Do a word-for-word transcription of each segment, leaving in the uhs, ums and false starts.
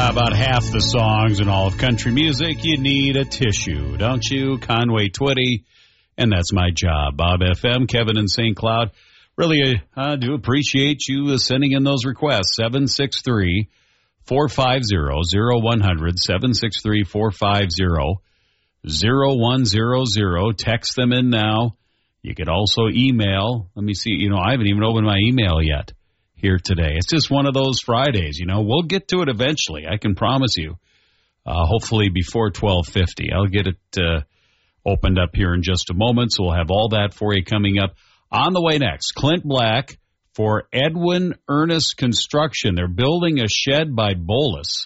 about half the songs in all of country music, you need a tissue, don't you? Conway Twitty, and that's my job. Bob F M, Kevin in Saint Cloud. Really, I uh, do appreciate you uh, sending in those requests. seven six three, four five zero, zero one zero zero, seven six three, four five zero, zero one zero zero. Text them in now. You could also email. Let me see. You know, I haven't even opened my email yet here today. It's just one of those Fridays, you know. We'll get to it eventually, I can promise you. Uh, hopefully before twelve fifty. I'll get it uh, opened up here in just a moment, so we'll have all that for you coming up. On the way next, Clint Black for Edwin Ernest Construction. They're building a shed by Bolus.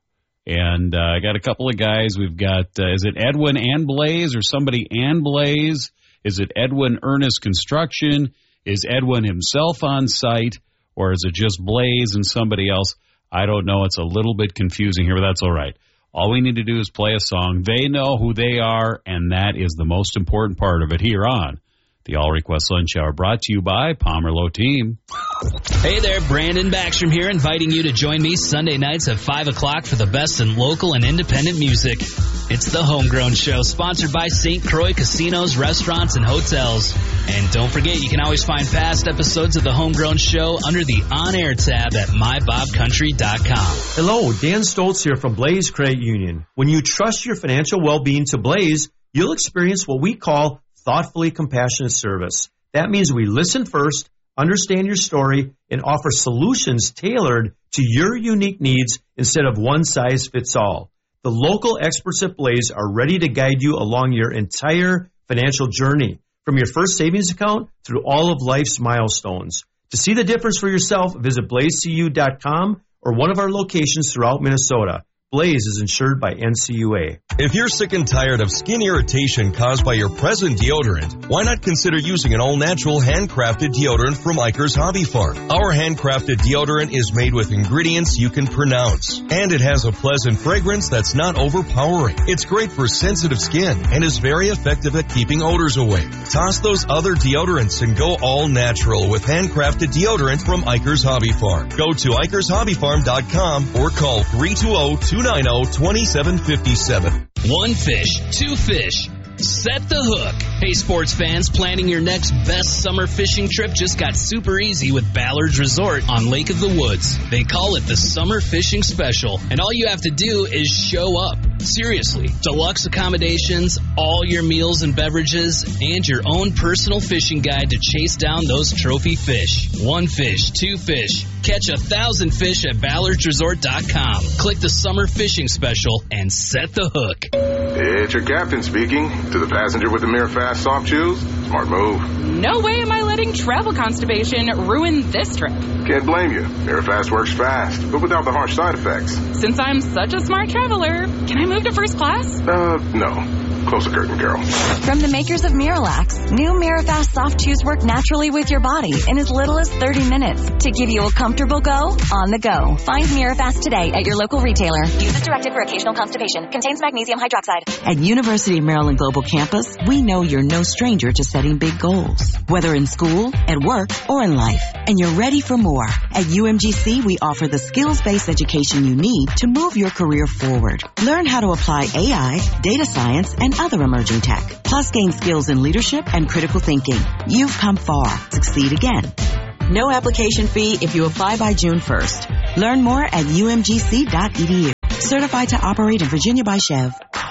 And uh, I got a couple of guys. We've got, uh, is it Edwin and Blaze or somebody and Blaze? Is it Edwin Ernest Construction? Is Edwin himself on site? Or is it just Blaze and somebody else? I don't know. It's a little bit confusing here, but that's all right. All we need to do is play a song. They know who they are, and that is the most important part of it here on the All Request Lunch Hour, brought to you by Pomerleau Team. Hey there, Brandon Backstrom here, inviting you to join me Sunday nights at five o'clock for the best in local and independent music. It's the Homegrown Show, sponsored by Saint Croix Casinos, Restaurants, and Hotels. And don't forget, you can always find past episodes of the Homegrown Show under the On-Air tab at my bob country dot com. Hello, Dan Stoltz here from Blaze Credit Union. When you trust your financial well-being to Blaze, you'll experience what we call thoughtfully compassionate service. That means we listen first, understand your story, and offer solutions tailored to your unique needs instead of one size fits all. The local experts at Blaze are ready to guide you along your entire financial journey, from your first savings account through all of life's milestones. To see the difference for yourself, visit blaze c u dot com or one of our locations throughout Minnesota. Blaze is insured by N C U A. If you're sick and tired of skin irritation caused by your present deodorant, why not consider using an all-natural handcrafted deodorant from Iker's Hobby Farm? Our handcrafted deodorant is made with ingredients you can pronounce, and it has a pleasant fragrance that's not overpowering. It's great for sensitive skin and is very effective at keeping odors away. Toss those other deodorants and go all natural with handcrafted deodorant from Iker's Hobby Farm. Go to ikers hobby farm dot com or call three two zero, two nine zero, two seven five seven. One fish, two fish. Set the hook. Hey, sports fans, planning your next best summer fishing trip just got super easy with Ballard's Resort on Lake of the Woods. They call it the Summer Fishing Special, and all you have to do is show up. Seriously, deluxe accommodations, all your meals and beverages, and your own personal fishing guide to chase down those trophy fish. One fish, two fish. Catch a thousand fish at ballards resort dot com. Click the Summer Fishing Special and set the hook. It's your captain speaking. To the passenger with the Mirafast soft chews, smart move. No way am I letting travel constipation ruin this trip. Can't blame you. Mirafast works fast, but without the harsh side effects. Since I'm such a smart traveler, can I move to first class? Uh, no. Close the curtain, girl. From the makers of Miralax, new Mirafast soft chews work naturally with your body in as little as thirty minutes to give you a comfortable go on the go. Find Mirafast today at your local retailer. Use as directed for occasional constipation. Contains magnesium hydroxide. At University of Maryland Global Campus, we know you're no stranger to setting big goals, whether in school, at work, or in life. And you're ready for more. At U M G C, we offer the skills-based education you need to move your career forward. Learn how to apply A I, data science, and other emerging tech. Plus, gain skills in leadership and critical thinking. You've come far. Succeed again. No application fee if you apply by June first. Learn more at u m g c dot e d u. Certified to operate in Virginia by Chev.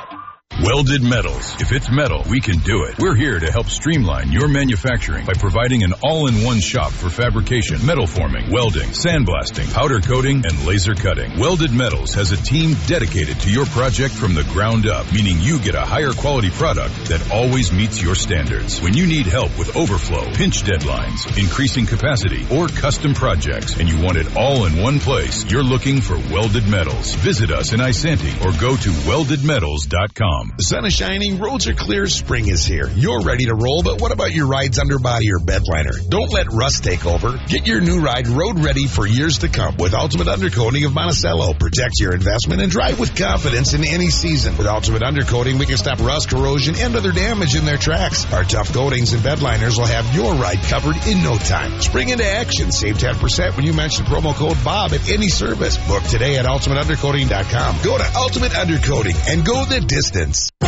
Welded Metals. If it's metal, we can do it. We're here to help streamline your manufacturing by providing an all-in-one shop for fabrication, metal forming, welding, sandblasting, powder coating, and laser cutting. Welded Metals has a team dedicated to your project from the ground up, meaning you get a higher quality product that always meets your standards. When you need help with overflow, pinch deadlines, increasing capacity, or custom projects, and you want it all in one place, you're looking for Welded Metals. Visit us in Isanti or go to welded metals dot com. The sun is shining, roads are clear, spring is here. You're ready to roll, but what about your ride's underbody or bed liner? Don't let rust take over. Get your new ride road ready for years to come with Ultimate Undercoating of Monticello. Protect your investment and drive with confidence in any season. With Ultimate Undercoating, we can stop rust, corrosion, and other damage in their tracks. Our tough coatings and bed liners will have your ride covered in no time. Spring into action. Save ten percent when you mention promo code Bob at any service. Book today at ultimate undercoating dot com. Go to Ultimate Undercoating and go the distance.